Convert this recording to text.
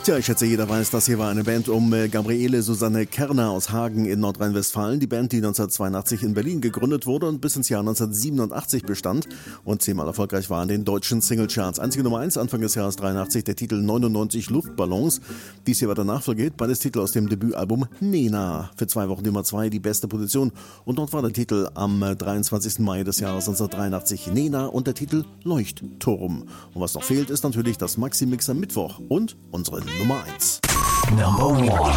Tja, ich schätze, jeder weiß, das hier war eine Band um Gabriele Susanne Kerner aus Hagen in Nordrhein-Westfalen. Die Band, die 1982 in Berlin gegründet wurde und bis ins Jahr 1987 bestand und 10-mal erfolgreich war in den deutschen Singlecharts. Einzige Nummer 1 Anfang des Jahres 83, der Titel 99 Luftballons. Dies hier war der Nachfolger, beides Titel aus dem Debütalbum Nena. Für 2 Wochen Nummer 2 die beste Position und dort war der Titel am 23. Mai des Jahres 1983 Nena und der Titel Leuchtturm. Und was noch fehlt, ist natürlich das Maxi-Mix am Mittwoch und unsere Nummer 1. Number 1.